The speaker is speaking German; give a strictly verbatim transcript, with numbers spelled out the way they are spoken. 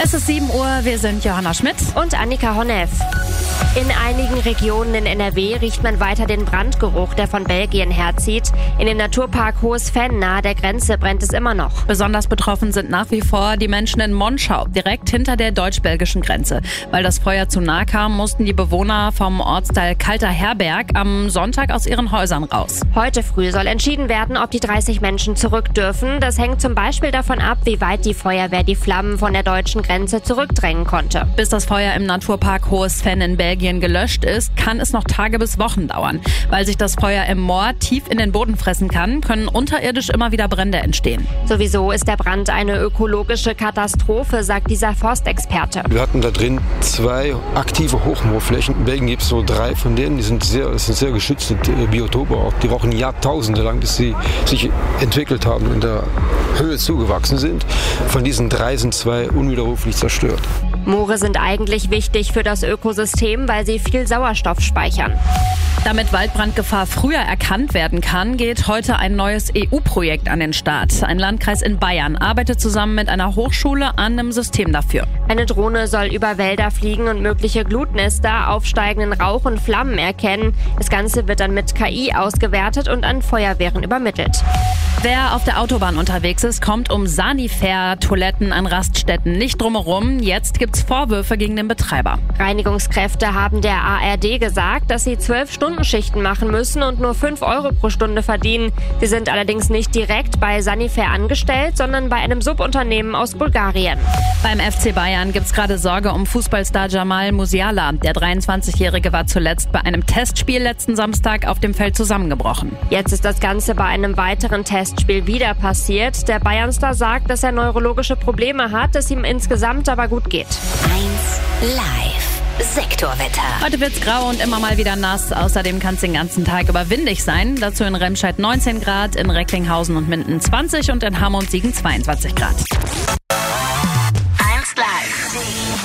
Es ist sieben Uhr, wir sind Johanna Schmidt und Annika Honneff. In einigen Regionen in N R W riecht man weiter den Brandgeruch, der von Belgien herzieht. In dem Naturpark Hohes Venn nahe der Grenze brennt es immer noch. Besonders betroffen sind nach wie vor die Menschen in Monschau, direkt hinter der deutsch-belgischen Grenze. Weil das Feuer zu nahe kam, mussten die Bewohner vom Ortsteil Kalter Herberg am Sonntag aus ihren Häusern raus. Heute früh soll entschieden werden, ob die dreißig Menschen zurück dürfen. Das hängt zum Beispiel davon ab, wie weit die Feuerwehr die Flammen von der deutschen Grenze zurückdrängen konnte. Bis das Feuer im Naturpark Hohes Venn in Belgien gelöscht ist, kann es noch Tage bis Wochen dauern. Weil sich das Feuer im Moor tief in den Boden fressen kann, können unterirdisch immer wieder Brände entstehen. Sowieso ist der Brand eine ökologische Katastrophe, sagt dieser Forstexperte. Wir hatten da drin zwei aktive Hochmoorflächen. In Belgien gibt es so drei von denen, die sind sehr, das sind sehr geschützte Biotope. Auch. Die brauchen Jahrtausende lang, bis sie sich entwickelt haben und in der Höhe zugewachsen sind. Von diesen drei sind zwei unwiderruflich zerstört. Moore sind eigentlich wichtig für das Ökosystem, weil sie viel Sauerstoff speichern. Damit Waldbrandgefahr früher erkannt werden kann, geht heute ein neues E U-Projekt an den Start. Ein Landkreis in Bayern arbeitet zusammen mit einer Hochschule an einem System dafür. Eine Drohne soll über Wälder fliegen und mögliche Glutnester, aufsteigenden Rauch und Flammen erkennen. Das Ganze wird dann mit K I ausgewertet und an Feuerwehren übermittelt. Wer auf der Autobahn unterwegs ist, kommt um Sanifair-Toiletten an Raststätten nicht drumherum. Jetzt gibt's Vorwürfe gegen den Betreiber. Reinigungskräfte haben der A R D gesagt, dass sie zwölf Stunden Schichten machen müssen und nur fünf Euro pro Stunde verdienen. Sie sind allerdings nicht direkt bei Sanifair angestellt, sondern bei einem Subunternehmen aus Bulgarien. Beim F C Bayern gibt's gerade Sorge um Fußballstar Jamal Musiala. Der dreiundzwanzigjährige war zuletzt bei einem Testspiel letzten Samstag auf dem Feld zusammengebrochen. Jetzt ist das Ganze bei einem weiteren Testspiel wieder passiert. Der Bayernstar sagt, dass er neurologische Probleme hat, es ihm insgesamt aber gut geht. eins Live. Sektorwetter. Heute wird's grau und immer mal wieder nass. Außerdem kann es den ganzen Tag über windig sein. Dazu in Remscheid neunzehn Grad, in Recklinghausen und Minden zwanzig und in Hamm und Siegen zweiundzwanzig Grad.